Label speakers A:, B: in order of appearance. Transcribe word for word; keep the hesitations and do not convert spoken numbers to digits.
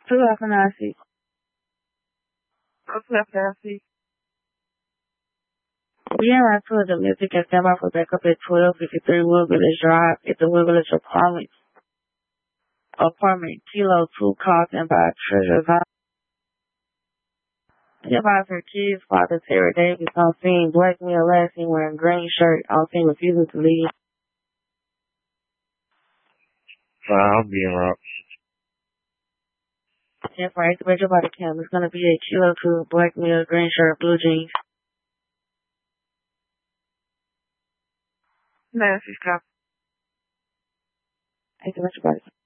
A: Two F and I C.
B: Two F and I C.
A: We are right to the music and stand by for backup at twelve fifty-three Wood Village Drive at the Wood Village Apartment. Apartment Kilo two call and by Treasure Vine. Advise her kids, Father Terry Davis on scene, black male last seen wearing green shirt, on scene refusing to leave.
C: Uh, I'm being robbed.
A: And for activation by the cam, it's going to be a Kilo two, black male, green shirt, blue jeans.
B: Nancy's copy.
A: Activation by the